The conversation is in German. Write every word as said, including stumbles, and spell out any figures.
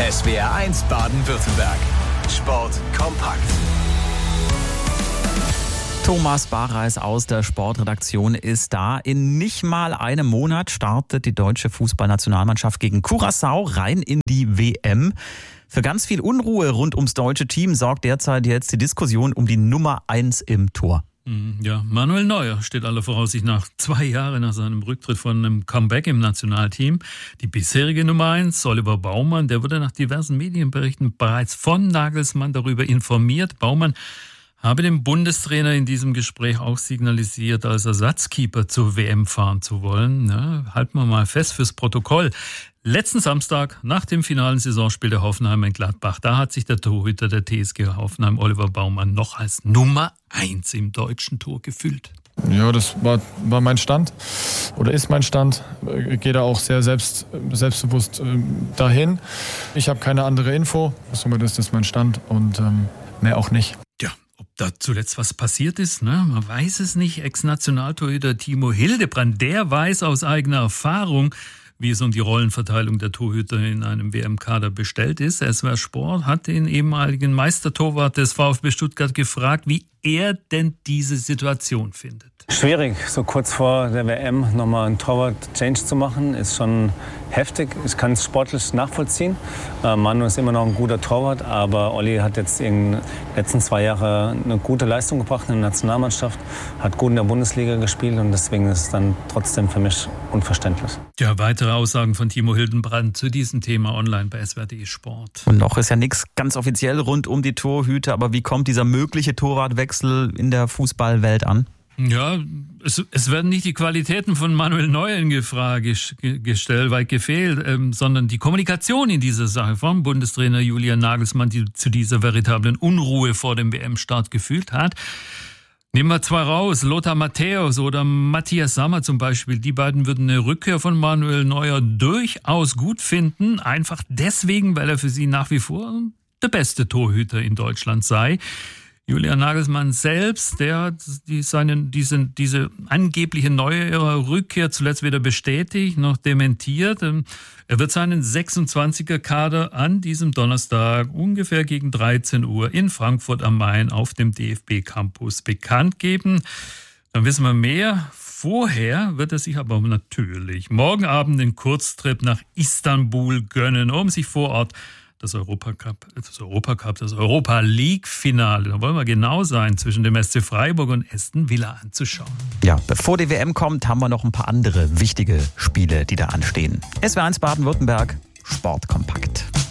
S W R eins Baden-Württemberg. Sport kompakt. Thomas Barreis aus der Sportredaktion ist da. In nicht mal einem Monat startet die deutsche Fußballnationalmannschaft gegen Curaçao rein in die W M. Für ganz viel Unruhe rund ums deutsche Team sorgt derzeit jetzt die Diskussion um die Nummer eins im Tor. Ja, Manuel Neuer steht aller Voraussicht nach zwei Jahre nach seinem Rücktritt von einem Comeback im Nationalteam. Die bisherige Nummer eins, Oliver Baumann, der wurde nach diversen Medienberichten bereits von Nagelsmann darüber informiert. Baumann habe dem Bundestrainer in diesem Gespräch auch signalisiert, als Ersatzkeeper zur W M fahren zu wollen. Ja, halten wir mal fest fürs Protokoll. Letzten Samstag, nach dem finalen Saisonspiel der Hoffenheim in Gladbach, da hat sich der Torhüter der T S G Hoffenheim, Oliver Baumann, noch als Nummer eins im deutschen Tor gefühlt. Ja, das war, war mein Stand oder ist mein Stand. Ich gehe da auch sehr selbst, selbstbewusst äh, dahin. Ich habe keine andere Info. Somit ist das mein Stand und ähm, mehr auch nicht. Ja, ob da zuletzt was passiert ist, ne? Man weiß es nicht. Ex-Nationaltorhüter Timo Hildebrand, der weiß aus eigener Erfahrung, wie es um die Rollenverteilung der Torhüter in einem W M-Kader bestellt ist. S W R Sport hat den ehemaligen Meistertorwart des VfB Stuttgart gefragt, wie er denn diese Situation findet. Schwierig, so kurz vor der W M nochmal einen Torwart-Change zu machen, ist schon heftig. Ich kann es sportlich nachvollziehen. Äh, Manu ist immer noch ein guter Torwart, aber Olli hat jetzt in den letzten zwei Jahren eine gute Leistung gebracht in der Nationalmannschaft, hat gut in der Bundesliga gespielt und deswegen ist es dann trotzdem für mich unverständlich. Ja, weitere Aussagen von Timo Hildebrand zu diesem Thema online bei S W R punkt de Sport. Und noch ist ja nichts ganz offiziell rund um die Torhüter, aber wie kommt dieser mögliche Torwartwechsel in der Fußballwelt an? Ja, es, es werden nicht die Qualitäten von Manuel Neuer in Gefahr gestellt, weit gefehlt, ähm, sondern die Kommunikation in dieser Sache vom Bundestrainer Julian Nagelsmann, die zu dieser veritablen Unruhe vor dem W M-Start gefühlt hat. Nehmen wir zwei raus, Lothar Matthäus oder Matthias Sammer zum Beispiel. Die beiden würden eine Rückkehr von Manuel Neuer durchaus gut finden, einfach deswegen, weil er für sie nach wie vor der beste Torhüter in Deutschland sei. Julian Nagelsmann selbst, der hat die, seinen, diese, diese angebliche neue Rückkehr zuletzt weder bestätigt noch dementiert. Er wird seinen sechsundzwanziger-Kader an diesem Donnerstag ungefähr gegen dreizehn Uhr in Frankfurt am Main auf dem D F B-Campus bekannt geben. Dann wissen wir mehr. Vorher wird er sich aber natürlich morgen Abend den Kurztrip nach Istanbul gönnen, um sich vor Ort das Europacup, das Europacup, das Europa League-Finale, da wollen wir genau sein, zwischen dem S C Freiburg und Aston Villa anzuschauen. Ja, bevor die W M kommt, haben wir noch ein paar andere wichtige Spiele, die da anstehen. S W R eins Baden-Württemberg, Sportkompakt.